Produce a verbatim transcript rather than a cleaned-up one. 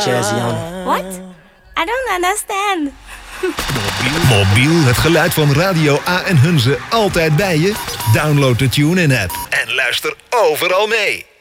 Shaziana. What? I don't understand. Mobiel, het geluid van Radio A en Hunze altijd bij je? Download de TuneIn app en luister overal mee.